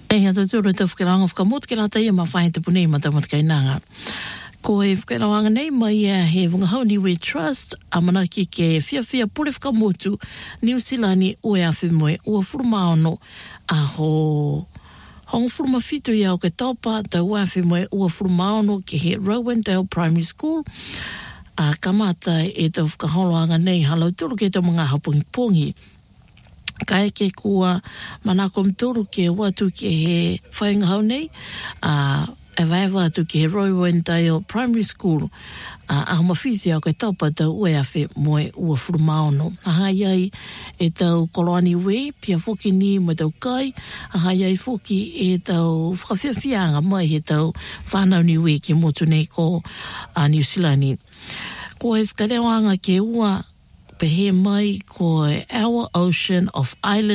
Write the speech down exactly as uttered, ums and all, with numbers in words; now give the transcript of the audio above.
Nei hata tūru te whakaranga whakamot ke rata ia mawhae te punei mata mata kainanga. Ko e whakaranga nei mai e he wungahau Niue Trust a mana ki ke fia fia pule whakamotu New Zealand o e awhi moe o furumaono a ho hong furuma fitu ia o ke taupa ta o awhi moe o furumaono ke he Rowendale Primary School a kamata e tau whakaholoanga nei halau turu ke tau mga hapungi pongi. Kai ke kua manako mtoro ke watu ke he whaingahau nei a e waiwa atu ke he Rowendale Primary School a aho mawhiti au ke taupa tau ue awhi moe ua furumaono. Aha iai e tau koloani we pia foki ni mo tau kai aha iai foki e tau whakawhiawhianga mai he tau whanau ni we ke motu nei ko a New Zealand. Ko e whakareoanga ke ua pehe mai ko Our Ocean of Island